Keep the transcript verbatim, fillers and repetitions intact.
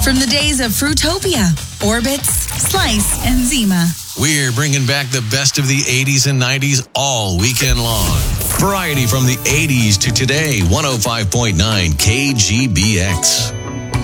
from the days of Fruitopia, Orbits, Slice, and Zima. We're bringing back the best of the eighties and nineties all weekend long. Variety from the eighties to today, one oh five point nine K G B X.